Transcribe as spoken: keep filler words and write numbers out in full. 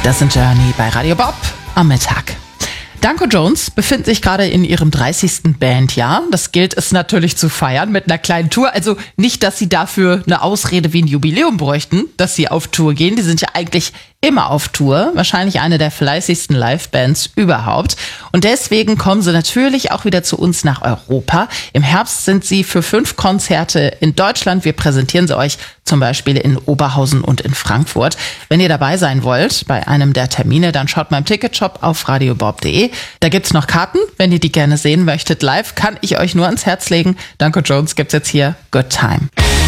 Das sind Journey bei Radio Bob am Mittag. Danko Jones befindet sich gerade in ihrem dreißigsten Bandjahr. Das gilt es natürlich zu feiern mit einer kleinen Tour. Also nicht, dass sie dafür eine Ausrede wie ein Jubiläum bräuchten, dass sie auf Tour gehen. Die sind ja eigentlich immer auf Tour. Wahrscheinlich eine der fleißigsten Livebands überhaupt. Und deswegen kommen sie natürlich auch wieder zu uns nach Europa. Im Herbst sind sie für fünf Konzerte in Deutschland. Wir präsentieren sie euch zum Beispiel in Oberhausen und in Frankfurt. Wenn ihr dabei sein wollt bei einem der Termine, dann schaut mal im Ticketshop auf radiobob punkt de. Da gibt's noch Karten. Wenn ihr die gerne sehen möchtet live, kann ich euch nur ans Herz legen. Danko Jones gibt's jetzt hier. Good Time.